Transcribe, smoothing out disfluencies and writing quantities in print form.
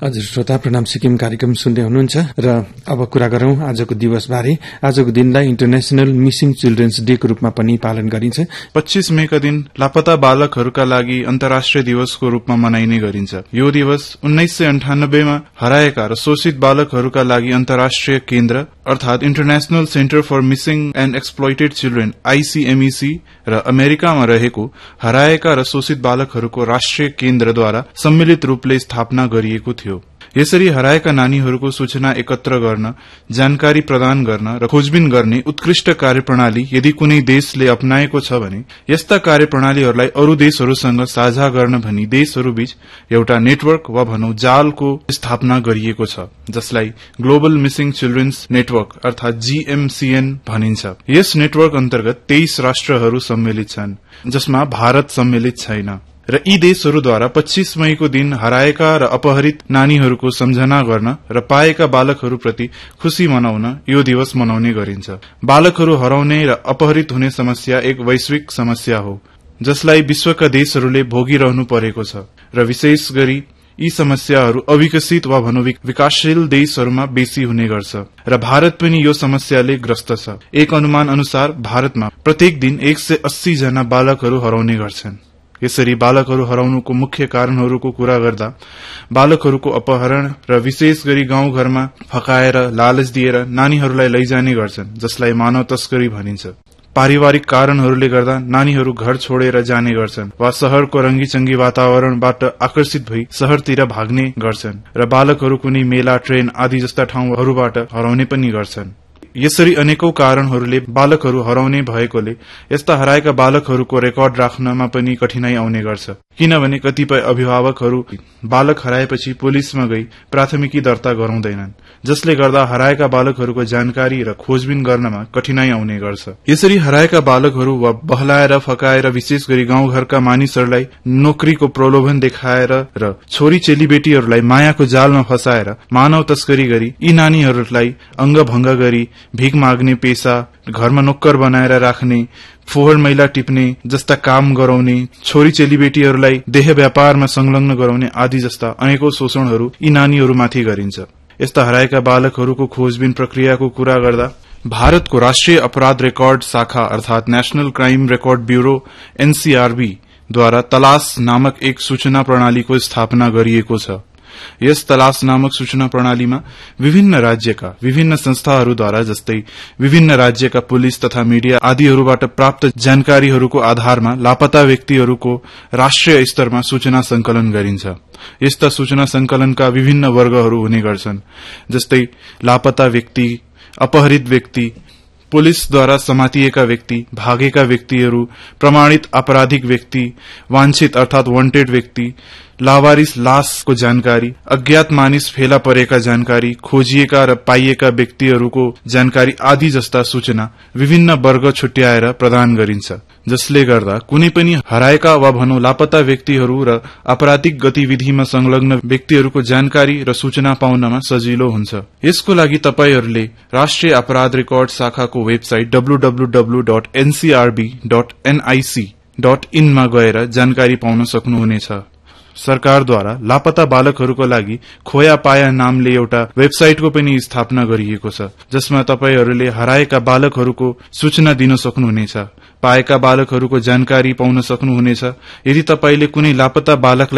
हजुर श्रोता प्रणाम सिक्किम कार्यक्रम सुन्दै हुनुहुन्छ र अब कुरा गरौं आजको दिवस बारे। आजको दिनलाई इन्टरनेशनल मिसिङ चिल्ड्रेन्स डे को रूपमा पनि पालन गरिन्छ। 25 मे का दिन लापता बालकहरूका लागि अन्तर्राष्ट्रिय दिवसको रूपमा मनाइने गरिन्छ। यो दिवस 1998 मा हराएका र शोषित बालकहरूका लागि अन्तर्राष्ट्रिय केन्द्र अर्थात international centre for missing and exploited children ICMEC र अमेरिकामा रहेको हराएका र शोषित बालकहरूको राष्ट्रिय केन्द्रद्वारा सम्मिलित रूपले स्थापना गरिएको थियो। यसरी हराएका नानीहरूको सूचना एकत्र गर्न, जानकारी प्रदान गर्न र खोजबिन गर्ने उत्कृष्ट कार्यप्रणाली यदि कुनै देशले अपनाएको छ भने यस्ता कार्यप्रणालीहरूलाई अरू देशहरूसँग साझा गर्न भनी देशहरूबीच एउटा नेटवर्क वा भनौं जालको स्थापना गरिएको छ, जसलाई ग्लोबल मिसिङ चिल्ड्रेन्स नेटवर्क अर्थात GMCN भनिन्छ। यस नेटवर्क अन्तर्गत 23 राष्ट्रहरू सम्मिलित छन्, जसमा भारत सम्मिलित छैन र यी देशहरूद्वारा 25 मईको दिन हराएका र अपहरित नानीहरूको सम्झना गर्न र पाएका बालकहरूप्रति खुशी मनाउन यो दिवस मनाउने गरिन्छ। बालकहरू हराउने र अपहरित हुने समस्या एक वैश्विक समस्या हो, जसलाई विश्वका देशहरूले भोगिरहनु परेको छ र विशेष गरी यी समस्याहरू अविकसित वा भनौं विकासशील देशहरूमा बेसी हुने गर्छ र भारत पनि यो समस्याले ग्रस्त छ। एक अनुमान अनुसार भारतमा प्रत्येक दिन 180 जना बालकहरू हराउने गर्छन्। यसरी बालकहरू हराउनुको मुख्य कारणहरूको कुरा गर्दा बालकहरूको अपहरण र विशेष गरी गाउँघरमा फकाएर लालच दिएर नानीहरूलाई लैजाने गर्छन्, जसलाई मानव तस्करी भनिन्छ। पारिवारिक कारणहरूले गर्दा नानीहरू घर छोडेर जाने गर्छन् वा शहरको रंगीचंगी वातावरणबाट आकर्षित भई शहरतिर भाग्ने गर्छन् र बालकहरू कुनै मेला, ट्रेन आदि जस्ता ठाउँहरूबाट हराउने पनि गर्छन्। यसरी अनेकौं कारणहरूले बालकहरू हराउने भएकोले यस्ता हराएका बालकहरूको रेकर्ड राख्नमा पनि कठिनाई आउने गर्छ, किनभने कतिपय अभिभावकहरू बालक हराएपछि पुलिसमा गई प्राथमिकी दर्ता गराउँदैनन्, जसले गर्दा हराएका बालकहरूको जानकारी र खोजबिन गर्नमा कठिनाई आउने गर्छ। यसरी हराएका बालकहरू वा बहलाएर फकाएर विशेष गरी गाउँघरका मानिसहरूलाई नोकरीको प्रलोभन देखाएर र छोरी चेलीबेटीहरूलाई मायाको जालमा फसाएर मानव तस्करी गरी यी नानीहरूलाई अंगभंग गरी भीख माग्ने पेशा, घरमा नोक्कर बनाएर राख्ने, फोहोर मैला टिप्ने जस्ता काम गराउने, छोरी चेलीबेटीहरूलाई देह व्यापारमा संलग्न गराउने आदि जस्ता अनेकौं शोषणहरू यी नानीहरूमाथि गरिन्छ। यस्ता हराएका बालकहरूको खोजबिन प्रक्रियाको कुरा गर्दा भारतको राष्ट्रिय अपराध रेकर्ड शाखा अर्थात national crime record bureau NCRB द्वारा तलाश नामक एक सूचना प्रणालीको स्थापना गरिएको छ। यस तलाश नामक सूचना प्रणालीमा विभिन्न राज्यका विभिन्न संस्थाहरूद्वारा जस्तै विभिन्न राज्यका पुलिस तथा मीडिया आदिहरूबाट प्राप्त जानकारीहरूको आधारमा लापता व्यक्तिहरूको राष्ट्रिय स्तरमा सूचना संकलन गरिन्छ। यस्ता सूचना संकलनका विभिन्न वर्गहरू हुने गर्छन्, जस्तै लापता व्यक्ति, अपहरित व्यक्ति, पुलिसद्वारा समातिएका व्यक्ति, भागेका व्यक्तिहरू, प्रमाणित आपराधिक व्यक्ति, वाञ्छित अर्थात वान्टेड व्यक्ति, लावारिस लाशको जानकारी, अज्ञात मानिस फेला परेका जानकारी, खोजिएका र पाइएका व्यक्तिहरूको जानकारी आदि जस्ता सूचना विभिन्न वर्ग छुट्याएर प्रदान गरिन्छ, जसले गर्दा कुनै पनि हराएका वा भनौं लापता व्यक्तिहरू र आपराधिक गतिविधिमा संलग्न व्यक्तिहरूको जानकारी र सूचना पाउनमा सजिलो हुन्छ। यसको लागि तपाईहरूले राष्ट्रिय अपराध रेकर्ड शाखाको वेबसाइट www.ncrb.nic.in मा गएर जानकारी पाउन सक्नुहुनेछ। सरकारद्वारा लापता बालकहरूको लागि खोया पाया नामले एउटा वेबसाइटको पनि स्थापना गरिएको छ, जसमा तपाईहरूले हराएका बालकहरूको सूचना दिन सक्नुहुनेछ, पाएका बालकहरूको जानकारी पाउन सक्नुहुनेछ। यदि तपाईले कुनै लापता बालकलाई